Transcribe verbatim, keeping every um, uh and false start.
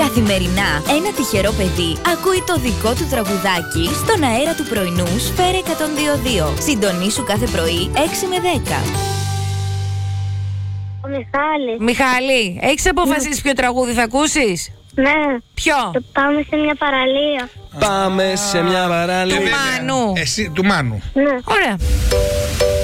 Καθημερινά, ένα τυχερό παιδί ακούει το δικό του τραγουδάκι στον αέρα του πρωινού Σφαίρα εκατόν δύο κόμμα δύο. Συντονίσου κάθε πρωί έξι με δέκα. Ο Μιχάλης. Μιχάλη, έχεις αποφασίσει ποιο τραγούδι θα ακούσεις? Ναι. Ποιο? Το πάμε σε μια παραλία. Πάμε σε μια παραλία. Του Μάνου. Εσύ, του Μάνου. Ναι. Ωραία.